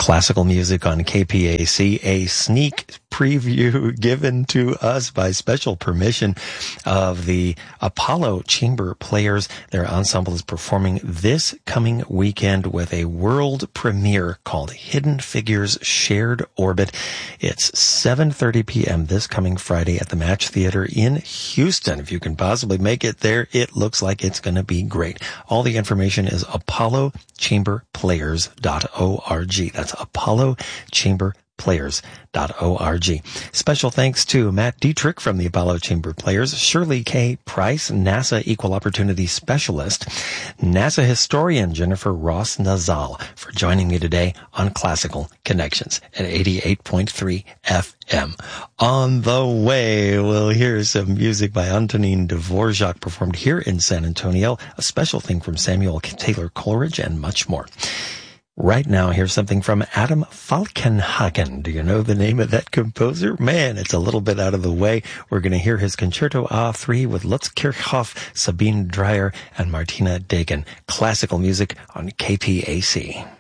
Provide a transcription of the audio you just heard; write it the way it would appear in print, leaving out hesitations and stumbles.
Classical music on KPAC, a sneak preview given to us by special permission of the Apollo Chamber Players. Their ensemble is performing this coming weekend with a world premiere called Hidden Figures Shared Orbit. It's 7:30 p.m. this coming Friday at the Match Theater in Houston. If you can possibly make it there, it looks like it's going to be great. All the information is apollochamberplayers.org. That's apollochamberplayers.org. Special thanks to Matt Dietrich from the Apollo Chamber Players, Shirley K. Price, NASA Equal Opportunity Specialist, NASA historian Jennifer Ross Nazal for joining me today on Classical Connections at 88.3 FM. On the way, we'll hear some music by Antonin Dvorak performed here in San Antonio, a special thing from Samuel Taylor Coleridge, and much more. Right now, here's something from Adam Falkenhagen. Do you know the name of that composer? Man, it's a little bit out of the way. We're going to hear his Concerto A3 with Lutz Kirchhoff, Sabine Dreyer, and Martina Dagen. Classical music on KPAC.